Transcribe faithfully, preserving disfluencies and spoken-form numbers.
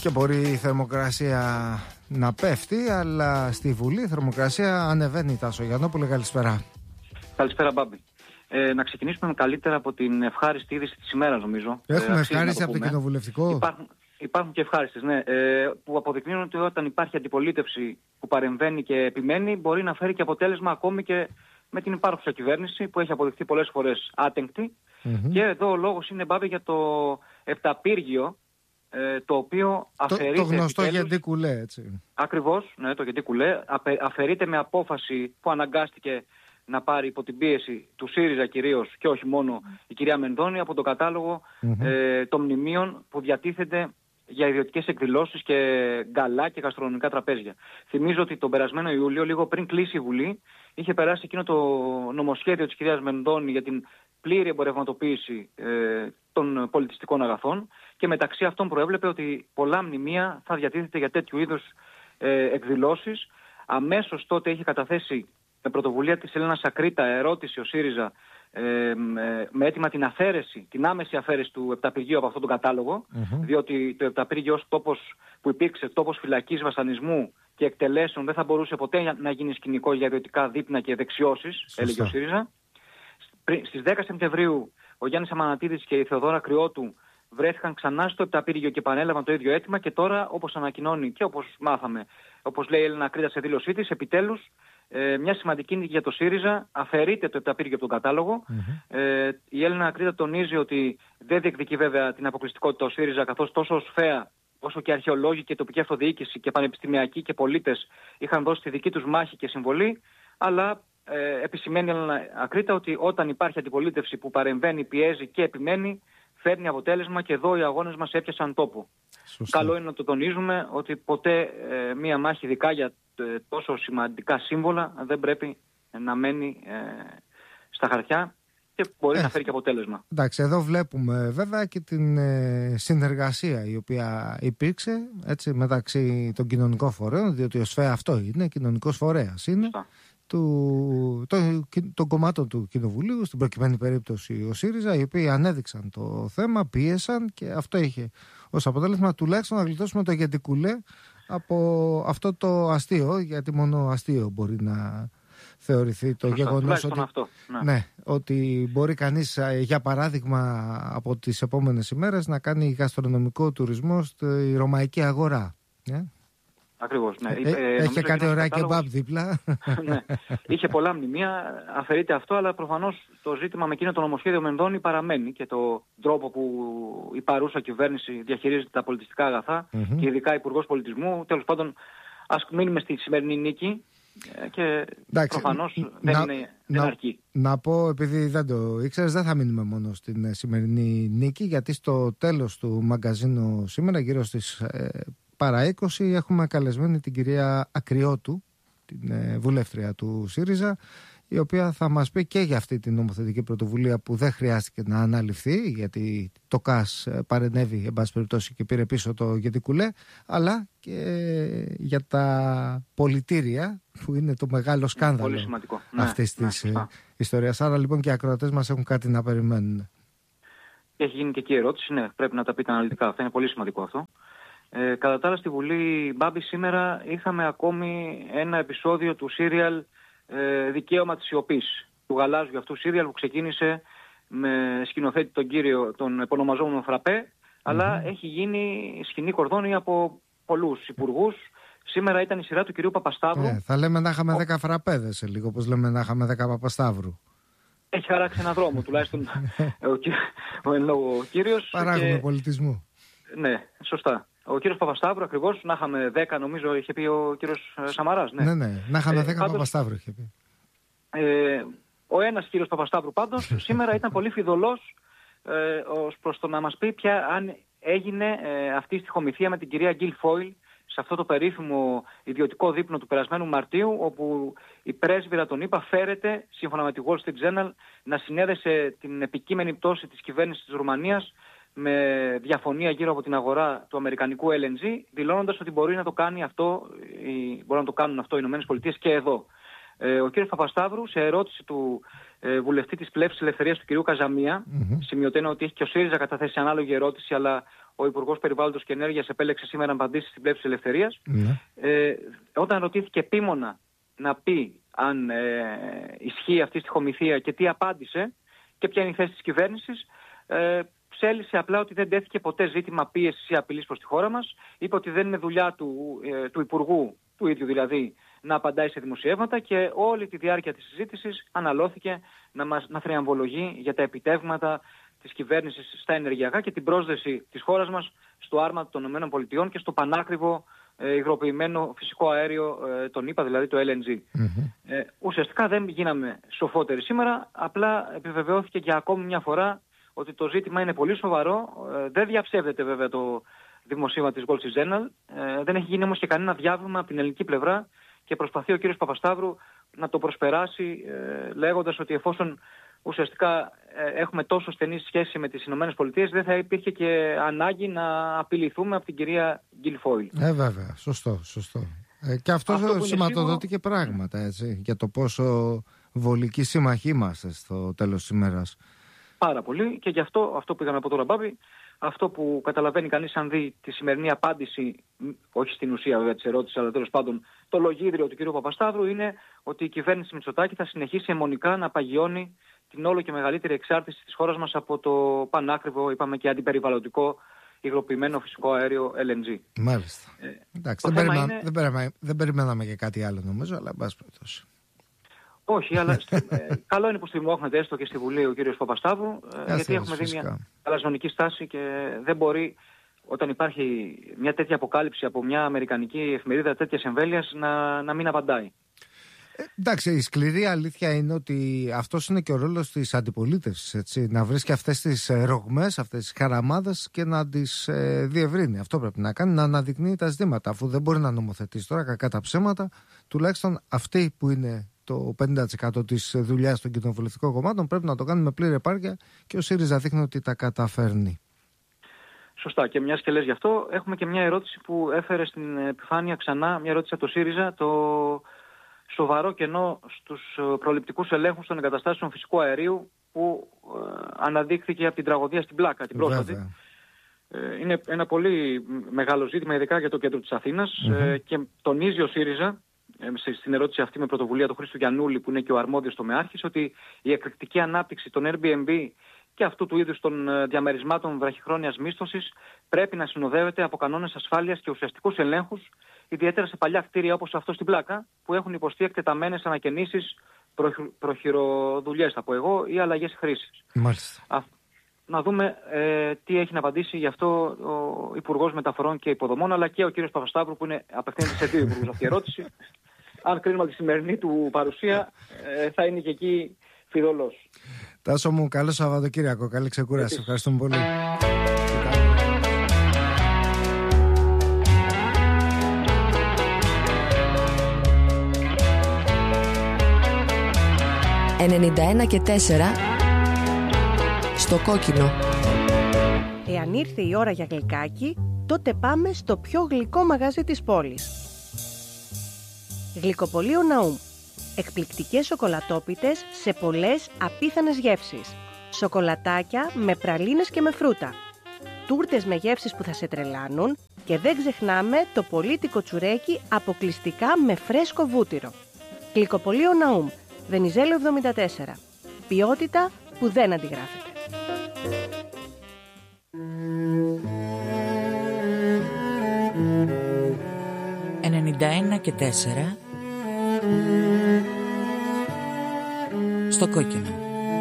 Και μπορεί η θερμοκρασία να πέφτει, αλλά στη Βουλή η θερμοκρασία ανεβαίνει. Τάσο Γιαννόπουλε, καλησπέρα. Καλησπέρα, Μπάμπη. Ε, να ξεκινήσουμε καλύτερα από την ευχάριστη είδηση της ημέρας, νομίζω. Έχουμε ε, ευχάριστη από το κοινοβουλευτικό. Υπάρχουν, υπάρχουν και ευχάριστες, ναι. Ε, που αποδεικνύουν ότι όταν υπάρχει αντιπολίτευση που παρεμβαίνει και επιμένει, μπορεί να φέρει και αποτέλεσμα ακόμη και με την υπάρχουσα κυβέρνηση που έχει αποδειχθεί πολλές φορές άτεγκτη. Mm-hmm. Και εδώ ο λόγος είναι, Μπάμπη, για το επταπύργιο. Ε, το οποίο αφαιρείται. Το, το γνωστό γιατί κουλέ, έτσι. Ακριβώς, ναι, το γιατί κουλέ. Αφαιρείται με απόφαση που αναγκάστηκε να πάρει υπό την πίεση του ΣΥΡΙΖΑ κυρίως και όχι μόνο η κυρία Μενδώνη από το κατάλογο mm-hmm. ε, των μνημείων που διατίθεται για ιδιωτικές εκδηλώσεις και γκαλά και γαστρονομικά τραπέζια. Θυμίζω ότι τον περασμένο Ιούλιο, λίγο πριν κλείσει η Βουλή, είχε περάσει εκείνο το νομοσχέδιο της κυρίας Μενδώνη για την πλήρη εμπορευματοποίηση ε, των πολιτιστικών αγαθών και μεταξύ αυτών προέβλεπε ότι πολλά μνημεία θα διατίθεται για τέτοιου είδους ε, εκδηλώσεις. Αμέσως τότε είχε καταθέσει με πρωτοβουλία της Ελένας Ακρίτα ερώτηση ο ΣΥΡΙΖΑ ε, ε, με αίτημα την αφαίρεση, την άμεση αφαίρεση του επταπηργείου από αυτόν τον κατάλογο, mm-hmm. διότι το επταπύργιο ως τόπος που υπήρξε τόπος φυλακής, βασανισμού και εκτελέσεων δεν θα μπορούσε ποτέ να γίνει σκηνικό για ιδιωτικά δείπνα και δεξιώσεις, έλεγε ο ΣΥΡΙΖΑ. Στις δέκα Σεπτεμβρίου ο Γιάννης Αμανατίδης και η Θεοδόρα Κρυότου βρέθηκαν ξανά στο επταπύργιο και επανέλαβαν το ίδιο αίτημα και τώρα, όπως ανακοινώνει και όπως μάθαμε, όπως λέει η Έλληνα Ακρίτα σε δήλωσή της, επιτέλους ε, μια σημαντική νίκη για το ΣΥΡΙΖΑ, αφαιρείται το επταπύργιο από τον κατάλογο. Mm-hmm. Ε, η Έλληνα Ακρίτα τονίζει ότι δεν διεκδικεί βέβαια την αποκλειστικότητα ο ΣΥΡΙΖΑ, καθώς τόσο ο ΣΦΕΑ όσο και αρχαιολόγοι και τοπική αυτοδιοίκηση και πανεπιστημιακοί και πολίτες είχαν δώσει τη δική τους μάχη και συμβολή, αλλά Ε, επισημαίνει Ακρίτα ότι όταν υπάρχει αντιπολίτευση που παρεμβαίνει, πιέζει και επιμένει, φέρνει αποτέλεσμα και εδώ οι αγώνες μας έπιασαν τόπο. Σωστά. Καλό είναι να το τονίζουμε ότι ποτέ ε, μία μάχη ειδικά για ε, τόσο σημαντικά σύμβολα δεν πρέπει ε, να μένει ε, στα χαρτιά και μπορεί ε, να φέρει και αποτέλεσμα. Εντάξει, εδώ βλέπουμε βέβαια και την ε, συνεργασία η οποία υπήρξε έτσι, μεταξύ των κοινωνικών φορέων, διότι ο ΣΦΕΑ αυτό είναι, κοινωνικός φορέας είναι. Σωστά. Του, το, των κομμάτων του Κοινοβουλίου, στην προκειμένη περίπτωση ο ΣΥΡΙΖΑ, οι οποίοι ανέδειξαν το θέμα, πίεσαν και αυτό είχε ως αποτέλεσμα τουλάχιστον να γλιτώσουμε το γιατί κουλέ από αυτό το αστείο, γιατί μόνο αστείο μπορεί να θεωρηθεί το Σωστά, γεγονός ότι, αυτό, ναι. Ναι, ότι μπορεί κανείς για παράδειγμα από τις επόμενες ημέρες να κάνει γαστρονομικό τουρισμό στη ρωμαϊκή αγορά. Yeah. Ακριβώς, ναι. Ε, ε, έχει κάτι ωραία κεμπάπ δίπλα. Ναι. Είχε πολλά μνημεία, αφαιρείται αυτό, αλλά προφανώς το ζήτημα με εκείνο το νομοσχέδιο Μενδώνη παραμένει και το τρόπο που η παρούσα κυβέρνηση διαχειρίζεται τα πολιτιστικά αγαθά mm-hmm. και ειδικά Υπουργός Πολιτισμού. Τέλος πάντων, ας μείνουμε στη σημερινή νίκη και εντάξει, προφανώς δεν να, είναι δεν να, αρκεί. Να πω, επειδή δεν το ήξερες, δεν θα μείνουμε μόνο στην σημερινή νίκη, γιατί στο τέλος του μαγκαζίνου σήμερα, γύρω στις ε, παρά είκοσι, έχουμε καλεσμένη την κυρία Ακριώτου, την ε, βουλεύτρια του ΣΥΡΙΖΑ, η οποία θα μας πει και για αυτή την νομοθετική πρωτοβουλία που δεν χρειάστηκε να αναλυφθεί, γιατί το ΚΑΣ παρενέβη, εν πάση περιπτώσει, και πήρε πίσω το γιατί κουλέ, αλλά και για τα πολιτήρια, που είναι το μεγάλο σκάνδαλο αυτής ναι, της ναι, ιστορίας. Άρα λοιπόν και οι ακροατές μας έχουν κάτι να περιμένουν. Έχει γίνει και εκεί η ερώτηση, ναι, πρέπει να τα πείτε αναλυτικά. Αυτό είναι πολύ σημαντικό αυτό. Ε, κατά τα άλλα στη Βουλή, Μπάμπη, σήμερα είχαμε ακόμη ένα επεισόδιο του σύριαλ ε, Δικαίωμα της Σιωπής, του γαλάζιου αυτού σύριαλ που ξεκίνησε με σκηνοθέτη τον κύριο, τον επωνομαζόμενο Φραπέ, mm-hmm. αλλά έχει γίνει σκηνή κορδόνη από πολλούς υπουργούς. Σήμερα ήταν η σειρά του κυρίου Παπασταύρου. Ε, θα λέμε να είχαμε δέκα φραπέδες σε λίγο, όπως λέμε να είχαμε δέκα Παπασταύρου. Έχει χαράξει ένα δρόμο τουλάχιστον ο, ο, ο, ο κύριος. Παράγουμε και... πολιτισμού. Ναι, σωστά. Ο κύριος Παπασταύρου ακριβώς, να είχαμε δέκα νομίζω είχε πει ο κύριος Σαμαράς. Ναι, ναι, ναι να είχαμε δέκα ε, πάντως, Παπασταύρου είχε πει. Ε, ο ένας κύριος Παπασταύρου πάντως σήμερα ήταν πολύ φιδωλός ε, ως προς το να μας πει ποια αν έγινε ε, αυτή η στοιχομηθεία με την κυρία Γκίλ Φόιλ σε αυτό το περίφημο ιδιωτικό δείπνο του περασμένου Μαρτίου, όπου η πρέσβυρα των ΗΠΑ φέρεται, σύμφωνα με τη Wall Street Journal, να συνέδεσε την επικείμενη πτώση της κυβέρνησης της Ρουμανίας με διαφωνία γύρω από την αγορά του αμερικανικού ελ εν τζι, δηλώνοντας ότι μπορεί να το κάνει αυτό, μπορεί να το κάνουν αυτό οι Ηνωμένες Πολιτείες και εδώ. Ε, ο κ. Παπασταύρου, σε ερώτηση του ε, βουλευτή της Πλεύσης Ελευθερίας του κ. Καζαμία, mm-hmm. σημειωτένω ότι έχει και ο ΣΥΡΙΖΑ καταθέσει ανάλογη ερώτηση, αλλά ο Υπουργός Περιβάλλοντος και Ενέργειας επέλεξε σήμερα να απαντήσει στην πλεύση της ελευθερίας. Ναι. Ε, όταν ρωτήθηκε επίμονα να πει αν ε, ισχύει αυτή η στοιχομηθεία και τι απάντησε και ποια είναι η θέση της κυβέρνησης, ε, ψέλισε απλά ότι δεν τέθηκε ποτέ ζήτημα πίεσης ή απειλής προς τη χώρα μας. Είπε ότι δεν είναι δουλειά του, ε, του Υπουργού, του ίδιου δηλαδή, να απαντάει σε δημοσιεύματα, και όλη τη διάρκεια της συζήτησης αναλώθηκε να μας να θριαμβολογεί για τα επιτεύγματα της κυβέρνησης στα ενεργειακά και την πρόσδεση της χώρας μας στο άρμα των ΗΠΑ και στο πανάκριβο ε, υγροποιημένο φυσικό αέριο ε, των ΗΠΑ, δηλαδή το ελ εν τζι. Mm-hmm. Ε, ουσιαστικά δεν γίναμε σοφότεροι σήμερα, απλά επιβεβαιώθηκε για ακόμη μια φορά ότι το ζήτημα είναι πολύ σοβαρό. Ε, δεν διαψεύδεται βέβαια το δημοσίευμα της Wall Street Journal. Ε, δεν έχει γίνει όμως και κανένα διάβημα από την ελληνική πλευρά και προσπαθεί ο κύριος Παπασταύρου να το προσπεράσει ε, λέγοντας ότι εφόσον ουσιαστικά ε, έχουμε τόσο στενή σχέση με τις Ηνωμένες Πολιτείες, δεν θα υπήρχε και ανάγκη να απειληθούμε από την κυρία Γκιλφόιλ. Ε, βέβαια. Σωστό, σωστό. Ε, και αυτό, αυτό σηματοδοτεί και πράγματα, έτσι, για το πόσο βολική συμμαχοί είμαστε στο τέλος της ημέρας. Πάρα πολύ, και γι' αυτό, αυτό που πήγαμε από τώρα, Μπάμπη, αυτό που καταλαβαίνει κανείς αν δει τη σημερινή απάντηση, όχι στην ουσία βέβαια της ερώτησης, αλλά τέλος πάντων το λογίδριο του κ. Παπασταύρου, είναι ότι η κυβέρνηση Μητσοτάκη θα συνεχίσει αιμονικά να παγιώνει την όλο και μεγαλύτερη εξάρτηση της χώρας μας από το πανάκριβο, είπαμε, και αντιπεριβαλλοντικό υγροποιημένο φυσικό αέριο ελ εν τζι. Μάλιστα. Ε, Εντάξει, δεν, περιμένα, είναι... δεν, περιμένα, δεν περιμέναμε και κάτι άλλο νομίζω, αλλά εν πάση περιπτώσει. Όχι, αλλά ε, καλό είναι που στριμώχνεται έστω και στη Βουλή ο κύριος Παπασταύρου, ε, γιατί έχουμε δει μια αλαζονική στάση και δεν μπορεί, όταν υπάρχει μια τέτοια αποκάλυψη από μια αμερικανική εφημερίδα τέτοιας εμβέλειας, να, να μην απαντάει. Ε, εντάξει, η σκληρή αλήθεια είναι ότι αυτός είναι και ο ρόλος της αντιπολίτευσης, έτσι, να βρίσκει αυτές τις ρογμές, αυτές τις χαραμάδες και να τις ε, διευρύνει. Αυτό πρέπει να κάνει, να αναδεικνύει τα ζητήματα, αφού δεν μπορεί να νομοθετήσει τώρα κακά τα ψέματα, τουλάχιστον αυτοί που είναι το πενήντα τοις εκατό της δουλειάς των κοινοβουλευτικών κομμάτων πρέπει να το κάνει με πλήρη επάρκεια, και ο ΣΥΡΙΖΑ δείχνει ότι τα καταφέρνει. Σωστά. Και μιας και λες γι' αυτό, έχουμε και μια ερώτηση που έφερε στην επιφάνεια ξανά, μια ερώτηση από το ΣΥΡΙΖΑ, το σοβαρό κενό στους προληπτικούς ελέγχους των εγκαταστάσεων φυσικού αερίου που ε, αναδείχθηκε από την τραγωδία στην Πλάκα, την πρόσφατη. Ε, είναι ένα πολύ μεγάλο ζήτημα, ειδικά για το κέντρο της Αθήνας, mm-hmm. ε, και τονίζει ο ΣΥΡΙΖΑ στην ερώτηση αυτή με πρωτοβουλία του Χρήστου Γιαννούλη, που είναι και ο αρμόδιος τομεάρχης, ότι η εκρηκτική ανάπτυξη των Airbnb και αυτού του είδους των διαμερισμάτων βραχυχρόνιας μίσθωσης πρέπει να συνοδεύεται από κανόνες ασφάλειας και ουσιαστικούς ελέγχους, ιδιαίτερα σε παλιά κτίρια όπως αυτό στην Πλάκα, που έχουν υποστεί εκτεταμένες ανακαινήσεις, προχειροδουλειές θα πω εγώ, ή αλλαγές χρήσης. Μάλιστα. Α, να δούμε ε, τι έχει να απαντήσει γι' αυτό ο Υπουργός Μεταφορών και Υποδομών, αλλά και ο κύριος Παπασταύρου, που είναι απευθύνεται σε δύο υπουργούς αυτή η ερώτηση. Αν κρίνουμε τη σημερινή του παρουσία, ε, θα είναι και εκεί φιδωλός. Τάσο μου, καλό Σαββατοκύριακο, καλή ξεκούραση. Ευχαριστούμε πολύ. ενενήντα ένα και τέσσερα στο κόκκινο. Εάν ήρθε η ώρα για γλυκάκι, τότε πάμε στο πιο γλυκό μαγαζί της πόλης. Γλυκοπωλείο Ναούμ. Εκπληκτικές σοκολατόπιτες σε πολλές απίθανες γεύσεις. Σοκολατάκια με πραλίνες και με φρούτα. Τούρτες με γεύσεις που θα σε τρελάνουν, και δεν ξεχνάμε το πολύτικο τσουρέκι αποκλειστικά με φρέσκο βούτυρο. Γλυκοπωλείο Ναούμ, Βενιζέλο εβδομήντα τέσσερα. Ποιότητα που δεν αντιγράφεται. ενενήντα ένα και τέσσερα στο κόκκινο.